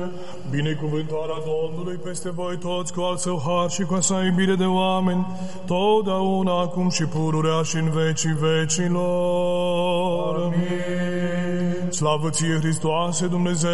Binecuvântarea Domnului peste voi toți, cu al său har și cu a sa iubire de oameni, totdeauna, acum și pururea și în vecii vecilor. Amin. Slavă ție, Hristoase, Dumnezeu!